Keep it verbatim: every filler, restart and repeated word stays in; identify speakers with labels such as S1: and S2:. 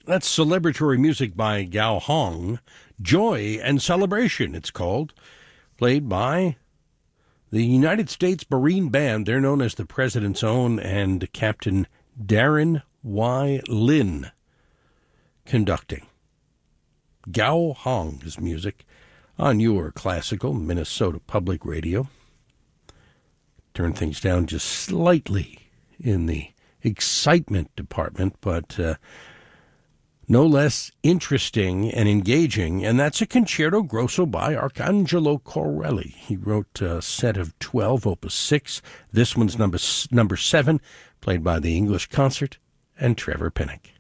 S1: That's celebratory music by Gao Hong. Joy and Celebration, it's called. Played by the United States Marine Band. They're known as the President's Own, and Captain Darren Y. Lin conducting. Gao Hong's music on your classical Minnesota Public Radio. Turn things down just slightly in the excitement department, but uh, no less interesting and engaging, and that's a concerto grosso by Arcangelo Corelli. He wrote a set of twelve, opus six. This one's number, number seven, played by the English Concert and Trevor Pinnock.